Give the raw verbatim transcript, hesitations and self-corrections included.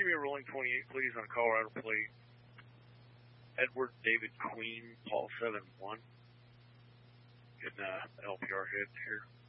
give me a rolling twenty-eight, please, on Colorado plate. Edward David Queen, Paul seven one. Getting uh, L P R hit here.